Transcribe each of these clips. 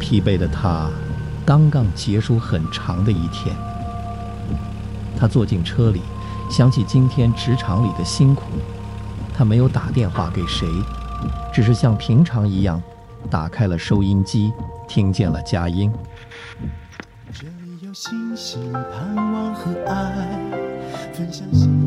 疲惫的他刚刚结束很长的一天。他坐进车里，想起今天职场里的辛苦，他没有打电话给谁，只是像平常一样打开了收音机，听见了佳音。 这里有星星盼望和爱分享。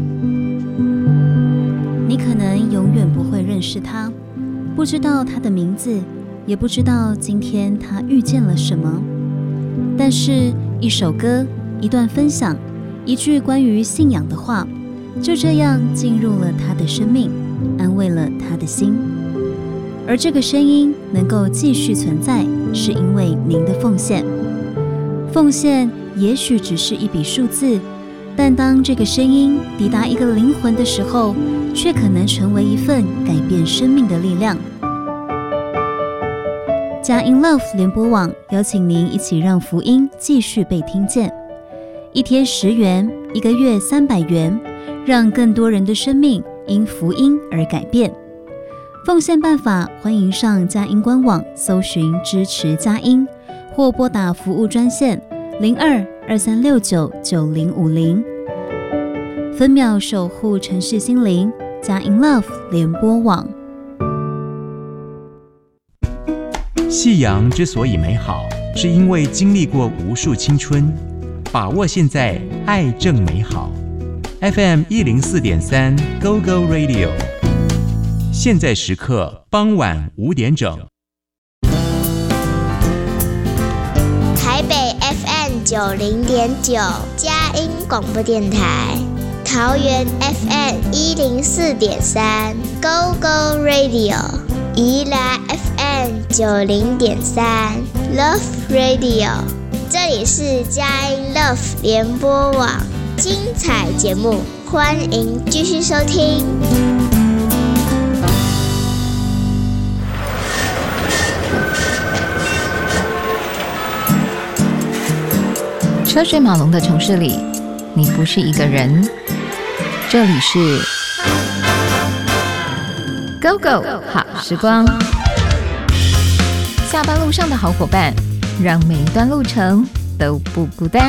你可能永远不会认识他，不知道他的名字，也不知道今天他遇见了什么，但是一首歌，一段分享，一句关于信仰的话，就这样进入了他的生命，安慰了他的心。而这个声音能够继续存在，是因为您的奉献。奉献也许只是一笔数字，但当这个声音抵达一个灵魂的时候，却可能成为一份改变生命的力量。佳音 Love 联播网邀请您一起让福音继续被听见，一天10元，一个月300元，让更多人的生命因福音而改变。奉献办法，欢迎上佳音官网搜寻支持佳音，或拨打服务专线02-2369-9050，分秒守护城市心灵。佳音 Love 联播网。 夕阳之所以美好，是因为经历过无数青春。把握现在，爱正美好。FM 104.3 Go Go Radio， 现在时刻傍晚5点整。 台北 FM 90.9佳音广播电台，桃园 FM 104.3 Go Go Radio， 宜兰 FM 90.3 Love Radio。这里是佳音 Love 联播网，精彩节目，欢迎继续收听。 车水马龙的城市里，你不是一个人。这里是 Go Go 好时光，下班路上的好伙伴，让每一段路程都不孤单。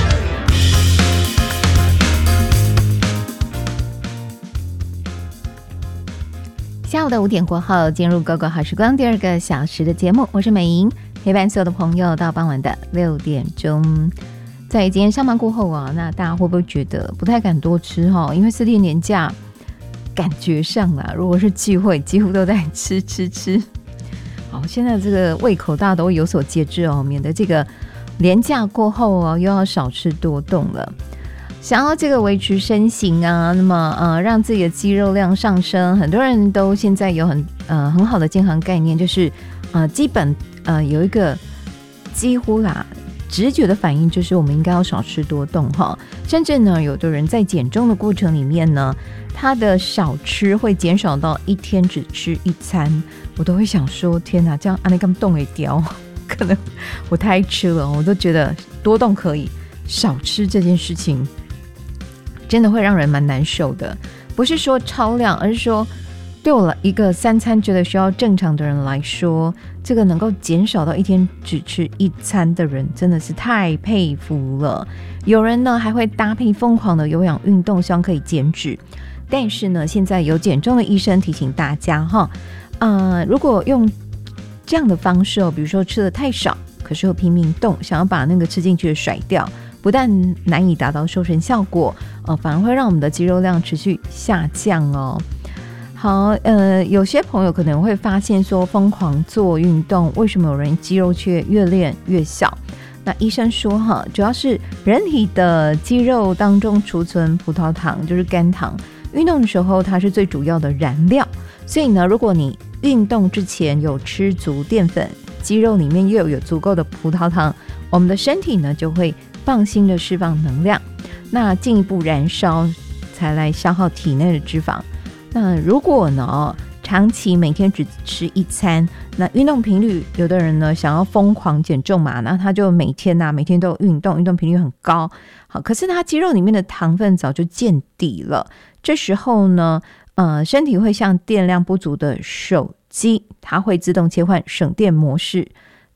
下午的5点过后，进入 Go Go 好时光第2个小时的节目，我是美莹，陪伴所有的朋友到傍晚的6点钟。在今天上班过后啊，那大家会不会觉得不太敢多吃哈？因为4天年假，感觉上啦，如果是聚会，几乎都在吃。好，现在这个胃口大家都有所节制哦，免得这个连假过后哦，又要少吃多动了。想要这个维持身形啊，那么让自己的肌肉量上升，很多人都现在有很好的健康概念，就是基本有一个几乎啦。直觉的反应就是我们应该要少吃多动哈，甚至呢，有的人在减重的过程里面呢，他的少吃会减少到1天只吃1餐，我都会想说，天哪，这样按那根动也掉，可能我太吃了，我都觉得多动可以，少吃这件事情真的会让人蛮难受的，不是说超量，而是说对我一个3餐觉得需要正常的人来说，这个能够减少到1天只吃1餐的人真的是太佩服了。有人呢还会搭配疯狂的有氧运动，希望可以减脂。但是呢，现在有减重的医生提醒大家哈，如果用这样的方式哦，比如说吃的太少，可是又拼命动，想要把那个吃进去的甩掉，不但难以达到瘦身效果，反而会让我们的肌肉量持续下降哦。好，有些朋友可能会发现说，疯狂做运动，为什么有人肌肉却越练越小？那医生说哈，主要是人体的肌肉当中储存葡萄糖，就是肝糖，运动的时候它是最主要的燃料，所以呢，如果你运动之前有吃足淀粉，肌肉里面又有足够的葡萄糖，我们的身体呢就会放心的释放能量，那进一步燃烧，才来消耗体内的脂肪。那如果呢长期每天只吃1餐，那运动频率，有的人呢想要疯狂减重嘛，那他就每天都有运动，运动频率很高，好，可是他肌肉里面的糖分早就见底了，这时候呢身体会像电量不足的手机，它会自动切换省电模式，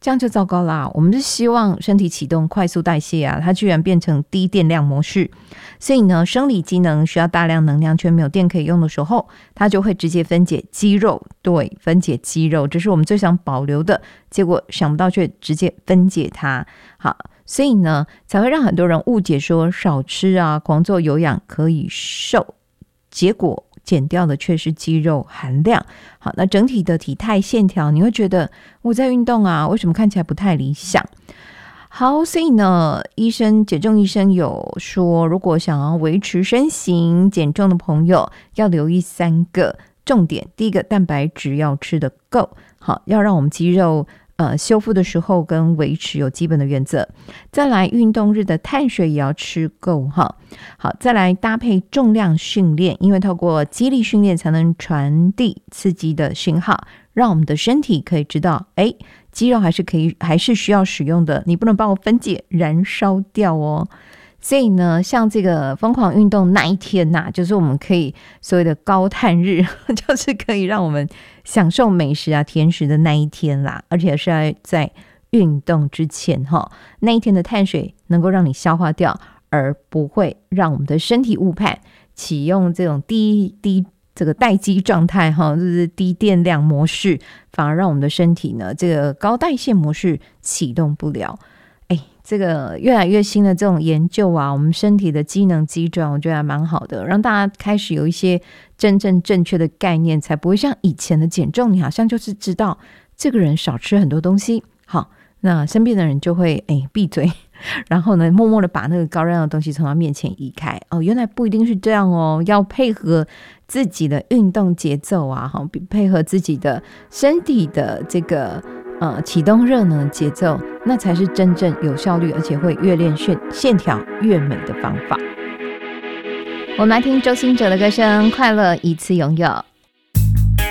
这样就糟糕啦。我们是希望身体启动快速代谢啊，它居然变成低电量模式，所以呢，生理机能需要大量能量却没有电可以用的时候，它就会直接分解肌肉。对，分解肌肉，这是我们最想保留的，结果想不到却直接分解它。好，所以呢，才会让很多人误解说少吃啊，狂做有氧可以瘦，结果减掉的却是肌肉含量。好，那整体的体态线条，你会觉得我在运动啊，为什么看起来不太理想？好，所以呢，减重医生有说，如果想要维持身形减重的朋友，要留意3个重点。第一个，蛋白质要吃得够，好，要让我们肌肉修复的时候跟维持有基本的原则。再来，运动日的碳水也要吃够哈。好，再来搭配重量训练，因为透过肌力训练才能传递刺激的讯号，让我们的身体可以知道，肌肉还是需要使用的，你不能把我分解燃烧掉哦。所以呢，像这个疯狂运动那一天啊，就是我们可以所谓的高碳日，就是可以让我们享受美食啊甜食的那一天啦，而且是在运动之前那一天的碳水能够让你消化掉，而不会让我们的身体误判启用这种低这个待机状态就是低电量模式，反而让我们的身体呢这个高代谢模式启动不了。这个越来越新的这种研究啊，我们身体的机能机转，我觉得还蛮好的，让大家开始有一些真正正确的概念，才不会像以前的减重，你好像就是知道这个人少吃很多东西，好，那身边的人就会闭嘴，然后呢默默的把那个高热量的东西从他面前移开。原来不一定是这样哦，要配合自己的运动节奏啊，配合自己的身体的这个启动热能节奏，那才是真正有效率，而且会越练线条越美的方法。我们来听周兴哲的歌声《快乐一次拥有》。